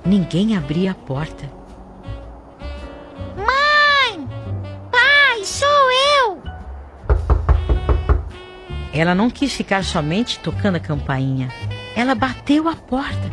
ninguém abria a porta. Mãe! Pai, sou eu! Ela não quis ficar somente tocando a campainha. Ela bateu a porta.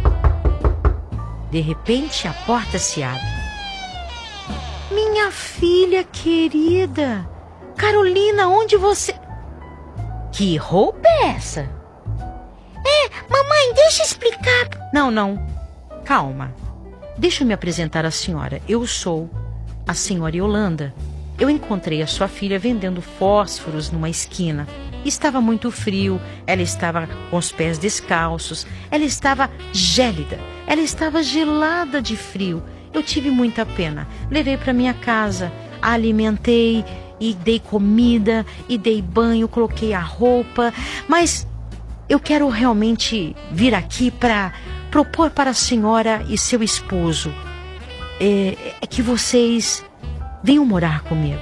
De repente, a porta se abre. Minha filha querida, Carolina, onde você... Que roupa é essa? Mamãe, deixa eu explicar. Não. Calma. Deixa eu me apresentar à senhora. Eu sou a senhora Yolanda. Eu encontrei a sua filha vendendo fósforos numa esquina. Estava muito frio, ela estava com os pés descalços, ela estava gélida, ela estava gelada de frio. Eu tive muita pena. Levei para minha casa, a alimentei e dei comida e dei banho, coloquei a roupa. Mas eu quero realmente vir aqui para propor para a senhora e seu esposo que vocês venham morar comigo.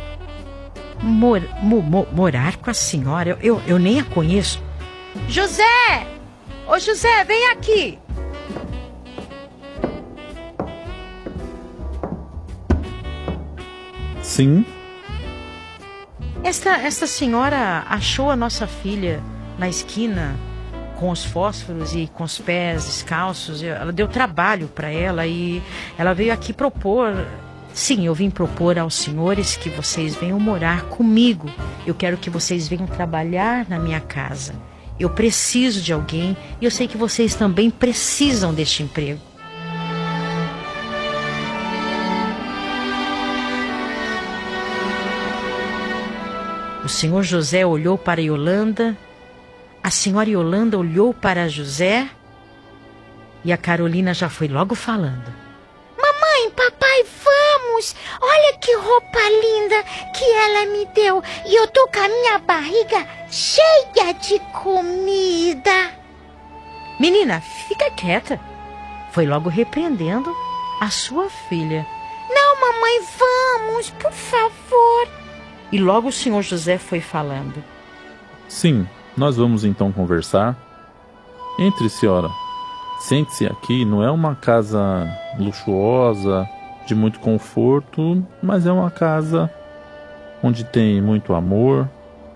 Morar com a senhora? Eu nem a conheço. José! Ô José, vem aqui! Sim. Esta senhora achou a nossa filha na esquina com os fósforos e com os pés descalços. Ela deu trabalho para ela e ela veio aqui propor. Sim, eu vim propor aos senhores que vocês venham morar comigo. Eu quero que vocês venham trabalhar na minha casa. Eu preciso de alguém e eu sei que vocês também precisam deste emprego. O senhor José olhou para Yolanda, a senhora Yolanda olhou para José e a Carolina já foi logo falando. Mamãe, papai, vamos! Olha que roupa linda que ela me deu. E eu tô com a minha barriga cheia de comida. Menina, fica quieta. Foi logo repreendendo a sua filha. Não, mamãe, vamos, por favor. E logo o senhor José foi falando. Sim, nós vamos então conversar. Entre, senhora. Sente-se aqui, não é uma casa luxuosa, de muito conforto, mas é uma casa onde tem muito amor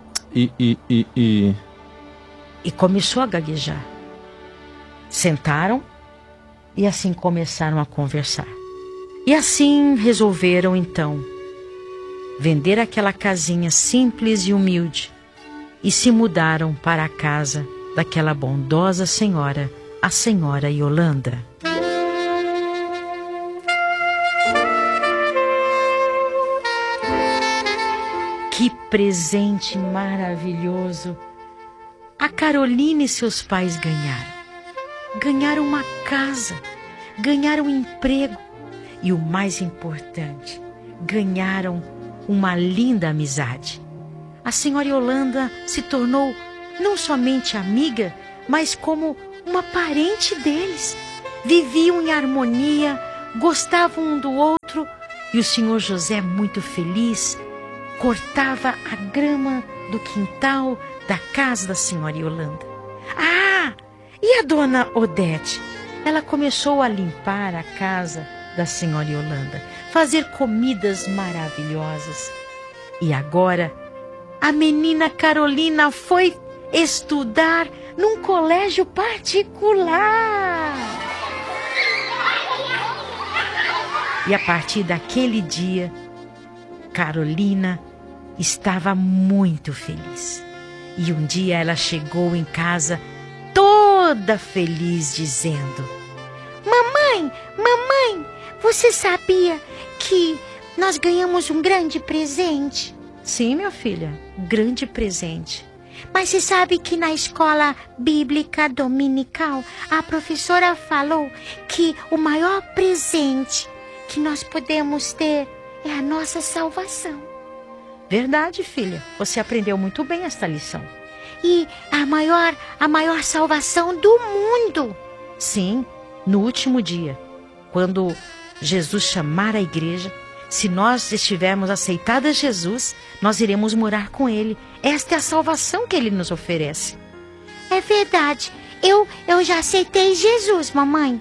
E começou a gaguejar. Sentaram e assim começaram a conversar. E assim resolveram então vender aquela casinha simples e humilde e se mudaram para a casa daquela bondosa senhora, a senhora Yolanda. Que presente maravilhoso a Carolina e seus pais ganharam. Ganharam uma casa, ganharam um emprego e o mais importante, ganharam uma linda amizade. A senhora Yolanda se tornou não somente amiga, mas como uma parente deles. Viviam em harmonia, gostavam um do outro e o senhor José, muito feliz, cortava a grama do quintal da casa da senhora Yolanda. Ah, e a dona Odete? Ela começou a limpar a casa da senhora Yolanda, fazer comidas maravilhosas. E agora, a menina Carolina foi estudar num colégio particular. E a partir daquele dia, Carolina estava muito feliz. E um dia ela chegou em casa toda feliz, dizendo: Mamãe, você sabia que nós ganhamos um grande presente? Sim, minha filha, um grande presente. Mas você sabe que na escola bíblica dominical, a professora falou que o maior presente que nós podemos ter é a nossa salvação. Verdade, filha. Você aprendeu muito bem esta lição. E a maior salvação do mundo. Sim, no último dia, quando Jesus chamar a igreja, se nós estivermos aceitadas Jesus, nós iremos morar com Ele. Esta é a salvação que Ele nos oferece. É verdade. Eu já aceitei Jesus, mamãe.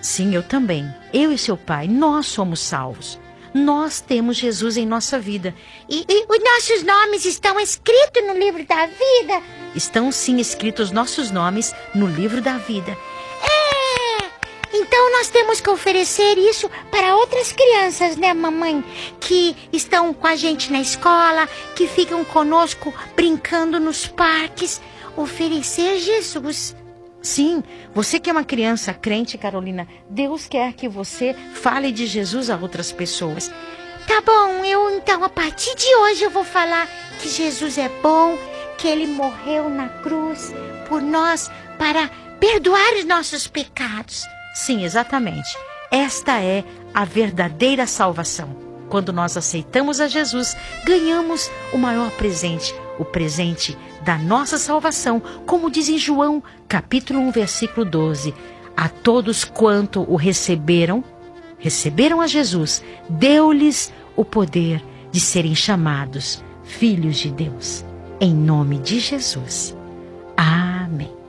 Sim, eu também. Eu e seu pai, nós somos salvos. Nós temos Jesus em nossa vida. E os nossos nomes estão escritos no livro da vida? Estão sim escritos nossos nomes no livro da vida. Então nós temos que oferecer isso para outras crianças, né, mamãe? Que estão com a gente na escola, que ficam conosco brincando nos parques. Oferecer Jesus. Sim, você que é uma criança crente, Carolina, Deus quer que você fale de Jesus a outras pessoas. Tá bom, então a partir de hoje eu vou falar que Jesus é bom, que Ele morreu na cruz por nós para perdoar os nossos pecados. Sim, exatamente. Esta é a verdadeira salvação. Quando nós aceitamos a Jesus, ganhamos o maior presente, o presente da nossa salvação, como diz em João, capítulo 1, versículo 12. A todos quanto o receberam a Jesus, deu-lhes o poder de serem chamados filhos de Deus. Em nome de Jesus. Amém.